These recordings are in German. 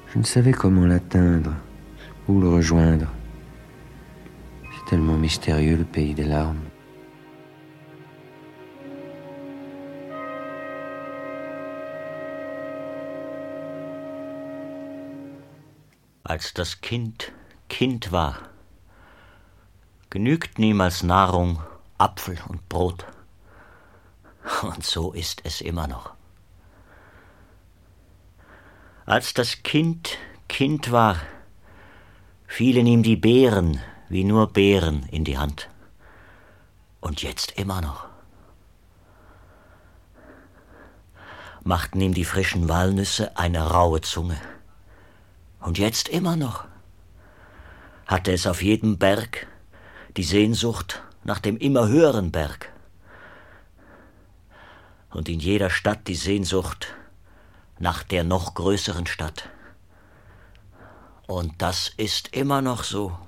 Je ne savais comment l'atteindre, où le rejoindre. C'est tellement mystérieux, le pays des larmes. Als das Kind Kind war, genügt niemals Nahrung, Apfel und Brot. Und so ist es immer noch. Als das Kind Kind war, fielen ihm die Beeren wie nur Beeren in die Hand. Und jetzt immer noch. Machten ihm die frischen Walnüsse eine raue Zunge. Und jetzt immer noch. Hatte es auf jedem Berg die Sehnsucht nach dem immer höheren Berg. Und in jeder Stadt die Sehnsucht nach der noch größeren Stadt. Und das ist immer noch so.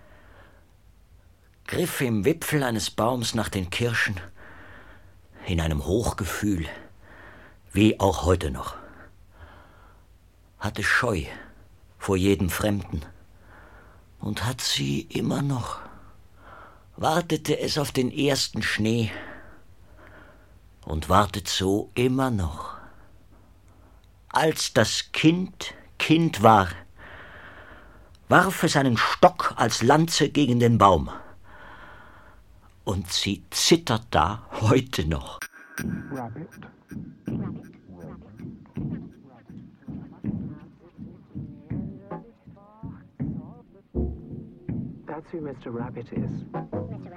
Griff im Wipfel eines Baums nach den Kirschen, in einem Hochgefühl, wie auch heute noch. Hatte Scheu vor jedem Fremden und hat sie immer noch. Wartete es auf den ersten Schnee und wartet so immer noch. Als das Kind Kind war, warf es einen Stock als Lanze gegen den Baum. Und sie zittert da heute noch. Rabbit. That's who Mr. Rabbit is.